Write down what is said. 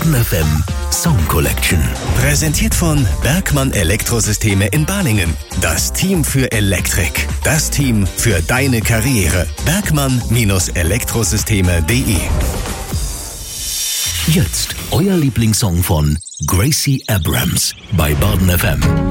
Baden FM Song Collection. Präsentiert von Bergmann Elektrosysteme in Balingen. Das Team für Elektrik. Das Team für deine Karriere. Bergmann-Elektrosysteme.de. Jetzt euer Lieblingssong von Gracie Abrams bei Baden FM.